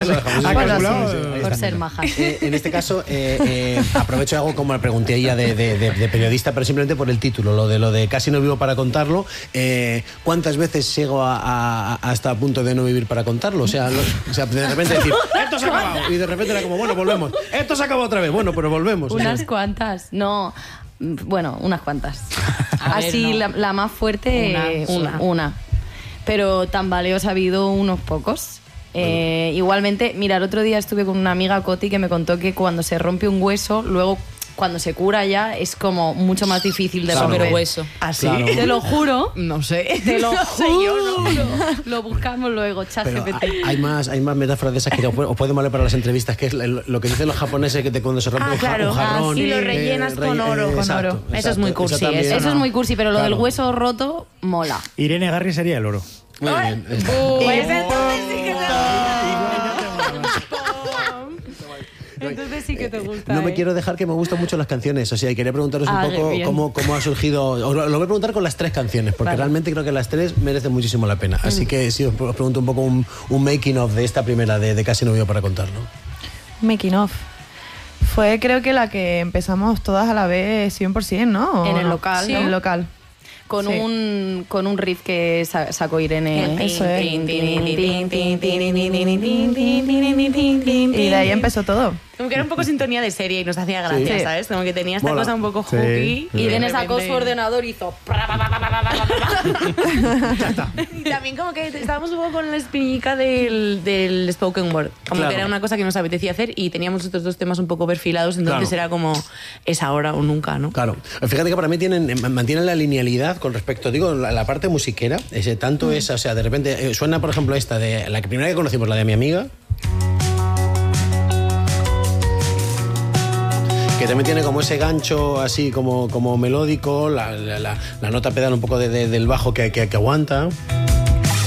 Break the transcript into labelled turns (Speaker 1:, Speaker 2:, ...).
Speaker 1: lo dejamos.
Speaker 2: Por ser maja.
Speaker 1: En este caso, aprovecho y hago como le pregunté a ella de periodista, pero simplemente por el título, lo de Casi no vivo para contarlo. ¿Cuántas veces llego hasta a punto de no vivir para contarlo? O sea, de repente decir, esto se ha acabado. Y de repente era como, bueno, volvemos. Esto se acabó otra vez. Bueno, pero volvemos.
Speaker 2: Unas cuantas. No, bueno, unas cuantas. Así,
Speaker 3: no.
Speaker 2: la más fuerte, una. Pero tambaleos ha habido unos pocos. Bueno. Igualmente, mira, el otro día estuve con una amiga, Coti, que me contó que cuando se rompe un hueso, luego cuando se cura ya es como mucho más difícil de romper
Speaker 3: el hueso.
Speaker 2: ¿Así? Claro. Te lo juro.
Speaker 3: No sé.
Speaker 2: Te lo juro.
Speaker 3: No.
Speaker 2: Lo buscamos luego, ChatGPT.
Speaker 1: Hay más metáforas de esas que os pueden valer para las entrevistas, que es lo que dicen los japoneses, que cuando se rompe un jarrón.
Speaker 3: Y lo rellenas con oro.
Speaker 1: Exacto.
Speaker 3: Eso es muy cursi.
Speaker 2: Eso es muy cursi, pero lo del hueso roto mola.
Speaker 4: Irene Garri sería el oro.
Speaker 1: Muy bien.
Speaker 2: Entonces sí que te gusta.
Speaker 1: No me quiero dejar, que me gustan mucho las canciones. O sea, y quería preguntaros un poco cómo ha surgido. Os lo voy a preguntar con las 3 canciones, porque realmente creo que las 3 merecen muchísimo la pena. Así que sí, os pregunto un poco un making of de esta primera de Casi no vivo para contarlo.
Speaker 5: Making of. Fue, creo que la que empezamos todas a la vez 100%, ¿no?
Speaker 2: En el local,
Speaker 5: sí,
Speaker 2: ¿no?
Speaker 5: En el local.
Speaker 2: Con un riff que sacó Irene.
Speaker 5: Eso es. Y de ahí empezó todo.
Speaker 3: Como que era un poco sintonía de serie y nos hacía gracia,
Speaker 5: sí.
Speaker 3: ¿sabes? Como que tenía esta cosa un poco hooky.
Speaker 2: Y Irene sacó su ordenador y hizo...
Speaker 3: Y también como que estábamos un poco con la espinita del spoken word. Como que era una cosa que nos apetecía hacer y teníamos estos 2 temas un poco perfilados, entonces era como es ahora o nunca, ¿no?
Speaker 1: Claro. Fíjate que para mí mantienen la linealidad con respecto, digo, la parte musiquera, tanto esa, o sea, de repente suena, por ejemplo, esta de la primera que conocimos, la de Mi Amiga, que también tiene como ese gancho así como melódico, la nota pedal un poco del bajo que aguanta.